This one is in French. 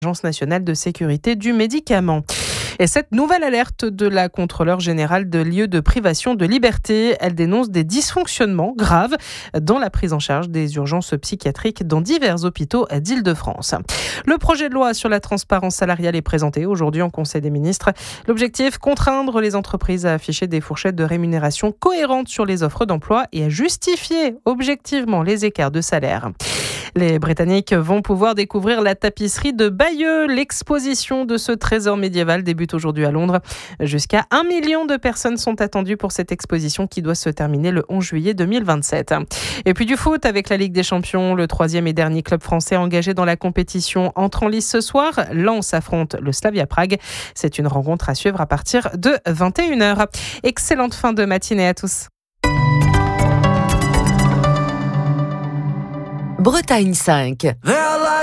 l'Agence nationale de sécurité du médicament. Et cette nouvelle alerte de la contrôleure générale de lieux de privation de liberté, elle dénonce des dysfonctionnements graves dans la prise en charge des urgences psychiatriques dans divers hôpitaux d'Île-de-France. Le projet de loi sur la transparence salariale est présenté aujourd'hui en Conseil des ministres. L'objectif, contraindre les entreprises à afficher des fourchettes de rémunération cohérentes sur les offres d'emploi et à justifier objectivement les écarts de salaire. Les Britanniques vont pouvoir découvrir la tapisserie de Bayeux. L'exposition de ce trésor médiéval débute aujourd'hui à Londres. Jusqu'à 1 million de personnes sont attendues pour cette exposition qui doit se terminer le 11 juillet 2027. Et puis du foot avec la Ligue des Champions. Le 3e et dernier club français engagé dans la compétition entre en lice ce soir. Lens affronte le Slavia Prague. C'est une rencontre à suivre à partir de 21h. Excellente fin de matinée à tous. Bretagne 5.